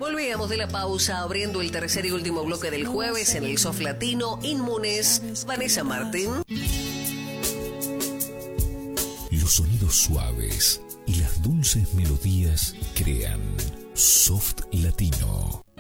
Volvíamos de la pausa abriendo el tercer y último bloque del jueves en el Soft Latino. Inmunes, Vanessa Martín. Los sonidos suaves y las dulces melodías crean Soft Latino.